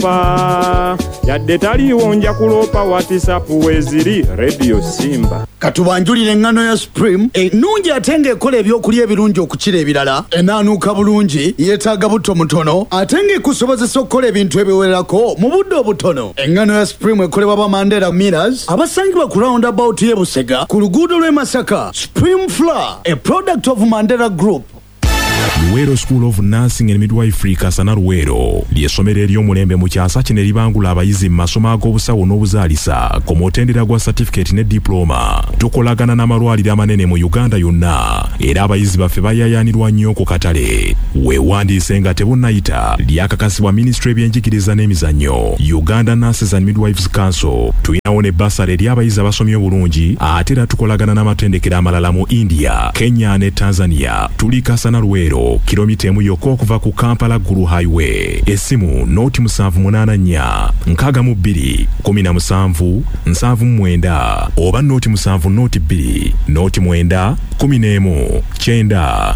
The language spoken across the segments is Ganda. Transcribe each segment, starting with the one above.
kuloopa yadde taliiwo nja kuloopa WhatsApp weeziri Radio Simba. Katubanjulire engano ya Supreme ennungi ate ng'ekola ebyokulya ebirungi okukira ebirala, enaanuuka bulungi, yeetaaga butto mutono ate ng'ekusobozesa okukola ebintu ebiwererako mu budde obutono. Engano ya Supreme ekolebwa ba Mandela Millers abasangibwa ku roundabout y'e Busega ku luguudo lw'e Masaka. Supreme Flour, a product of Mandela Group. Luwero School of Nursing and Midwifery Kasana Luwero ly'essomero ery'omulembe mu kyasa kino eribangula abayizi mu masomo ag'obusawo n'obuzaalisa ku mutendera gwa certificate ne diploma. Tukolagana n'amalwaliro amanene mu Uganda yonna era abayizi baffe bayayaanirwa nnyo ku katale. Weewandiise nga tebunnayita, lyakakasibwa Ministry y'ebyenjigiriza n'emizannyo, Uganda Nurses and Midwives Council. Tulinawo ne basale eri abayizi abasomye obulungi ate era tukolagana n'amatendekero amalala mu India, Kenya ne Tanzania. Tuli Kasana Luwero kilomita emu yokka okuva ku Kampala Gulu Highway. Essimu noti 784 62 17 79 oba noti 7 noti 2 noti 9 11 9.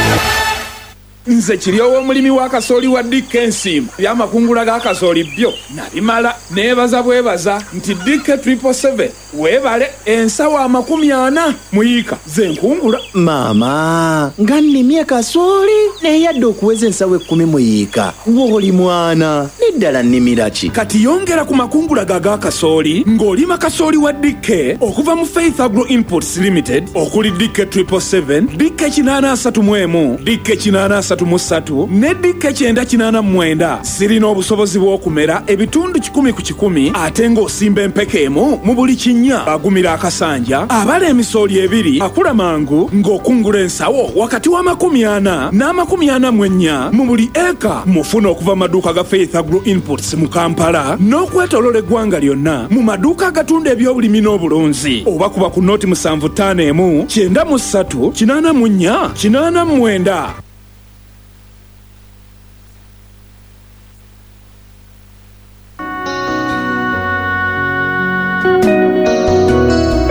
Nze kiryowo omulimi wa kasooli wa Dickensim byamakungula ga kasooli byo nabimala neebaza bwebaza nti Dikke 777 weebale ensawo 40 muyiika ze nkungula. Mama nga nnimye kasooli neyadde okuweza ensawo 10 muyiika w'oli mwana neddala nnimira ki? Kati yongera ku makungula ga kasooli ng'olima kasooli wa Dikke okuva mu Faith Agro Imports Limited okuli Dikke 777, Dikke 831, Dikke 833 ne Dikke 989 zirina obusobozi bw'okumera ebitundu 10 ku 10 ate ng'osimba empeke emu mu buli kinnya. Agumira akasanja abala emisooli 2 akula mangu ng'okungula ensawo wakati wa 40 n'44 mu buli eka. Mufuna okuva maduuka ga Faith Agro Imports mu Kampala n'okwetolola eggwanga lyonna mu maduuka agatunda ebyobulimi n'obulunzi oba kuba ku noti 751 93 84 89.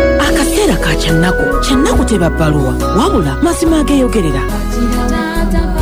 Akaseera ka kyannaku teba bbaluwa wabula mazima ageeyogerera.